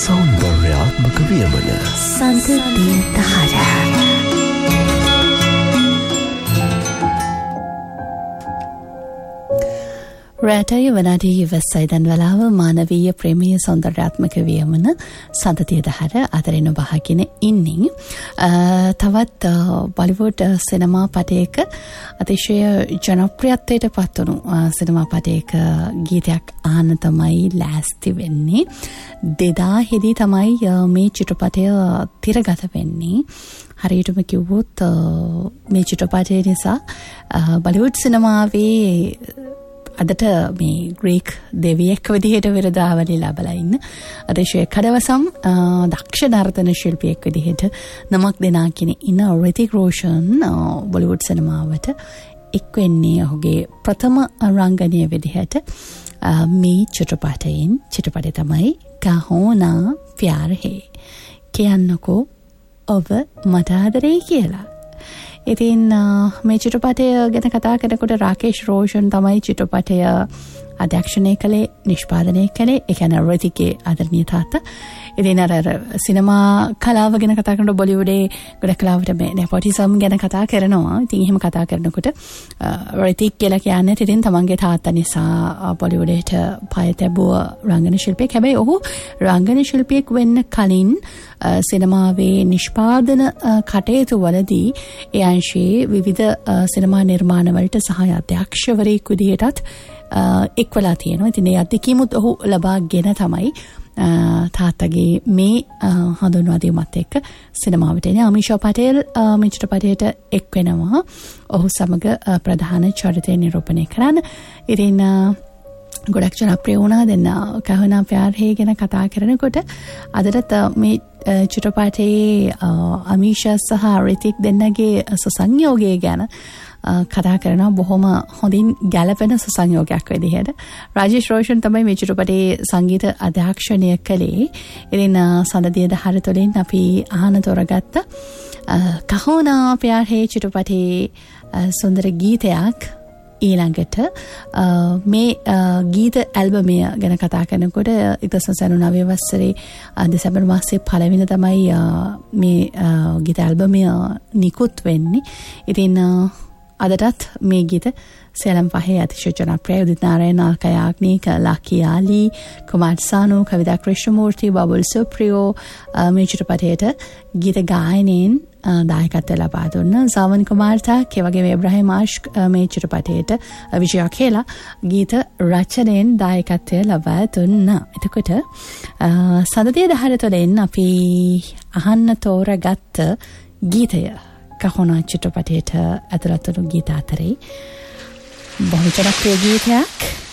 සෞන්දර්යාත්මක වියමන සන්තතිය දහර රටය වනාදී ඉවස්සයිදන් වලාව මානවීය ප්‍රේමීය සෞන්දර්යාත්මක වියමන සන්තතිය දහර අතරින් ඔබහගෙන ඉන්නින් තවත් බොලිවුඩ් සිනමා පටයක අතිශය ජනප්‍රියත්වයට පත්වනු සිනමා පටයක ගීතයක් ආන තමයි ලෑස්ති වෙන්නේ 2000 තමයි මේ චිත්‍රපටය තිරගත වෙන්නේ හරියටම කිව්වොත් මේ චිත්‍රපටය නිසා බොලිවුඩ් සිනමාවේ අදට මේ ග්‍රීක් දෙවියෙක් විදිහට විරදාවලි ලැබලා ඉන්න අතිශය කඩවසම් දක්ෂ නර්තන ශිල්පියෙක් විදිහට නමක් දෙනා කියන ඉන්න රිතික් රෝෂන් බොලිවුඩ් සිනමාවට එක් වෙන්නේ ඔහුගේ ප්‍රථම රංගනය විදිහට මේ චිත්‍රපටය තමයි කහෝනා ප්‍යාර හේ කියන්නකෝ ඔබ මට ආදරේ කියලා ඉතින් මේ චිත්‍රපටය ගැන කතා කරනකොට රාකේෂ් රෝෂන් තමයි චිත්‍රපටය අධ්‍යක්ෂණය කළේ නිෂ්පාදනය කළේ ඒ කියන්නේ රිතික්ගේ ආදරණීය තාත්තා ඉතින් අර සිනමා කලාව ගැන කතා කරනකොට බොලිවුඩේ ගොඩක් කලාවට මේ නෙපොටිසම් ගැන කතා කරනවා ඉතින් එහෙම කතා කරනකොට රිතික් කියලා කියන්නේ ඉතින් තමන්ගේ තාත්තා නිසා බොලිවුඩේට පය තැබුව රංගන ශිල්පියෙක් හැබැයි ඔහු රංගන ශිල්පියෙක් වෙන්න කලින් සිනමාවේ නිෂ්පාදන කටයුතු වලදී ඒ අංශයේ විවිධ සිනමා නිර්මාණ වලට සහාය අධ්‍යක්ෂවරයෙකු විදිහටත් එක්වලා තියෙනවා. ඉතින් ඒ අත්දැකීමුත් ඔහු ලබාගෙන තමයි තාත්තගේ මේ හඳුන්වා දීමත් එක්ක සිනමාවට එන්නේ. අමීෂා පටේල් මේ චිත්‍රපටයට එක් වෙනවා. ඔහු සමග ප්‍රධාන චරිතය නිරූපණය කරන. ඉතින් ගොඩක් ජනප්‍රිය වුණා දෙන්න කහෝනා ප්‍යාර හේ ගැන කතා කරනකොට අදටත් මේ චිත්‍රපටයේ අමීෂා සහ රිතික් දෙන්නගේ සසංයෝගය ගැන කතා කරනවා බොහොම හොඳින් ගැලපෙන සසංයෝගයක් විදිහට රාජේෂ් රෝෂන් තමයි මේ චිත්‍රපටයේ සංගීත අධ්‍යක්ෂණය කළේ. ඉතින් සඳදිය දහර තුළින් අපි අහන තෝරගත්ත කහෝනා ප්‍යාර හේ චිත්‍රපටයේ සුන්දර ගීතයක් ඊළඟට මේ ගීත ඇල්බමය ගැන කතා කරනකොට 1999 වසරේ දෙසැම්බර් මාසයේ පළවෙනි තමයි මේ ගීත ඇල්බමය නිකුත් වෙන්නේ. ඉතින් අදටත් මේ ගීත සැලම් පහේ අතිශය ජනප්‍රිය උදිත් නාරායන අල්කා යාග්නික ලකී ආලි කුමාර් සානු කවිතා ක්‍රිෂ්ණමූර්ති බබුල් සුප්‍රියෝ මේ චිත්‍රපටයට ගීත ගායනයෙන් දායකත්වය ලබා දුන්න සාවන් කුමාර්තා ඒ වගේම ඉබ්‍රාහිම් ආෂ් මේ චිත්‍රපටයට විජය කියලා ගීත රචනයෙන් දායකත්වය ලබා දුන්නා. එතකොට සඳතිය දහර තුළින් අපි අහන්න තෝරගත්ත ගීතය කහෝනා චිත්‍රපටයට ඇතුළත් වුණු ගීත අතරේ බොහෝ ජනප්‍රිය ගීතයක්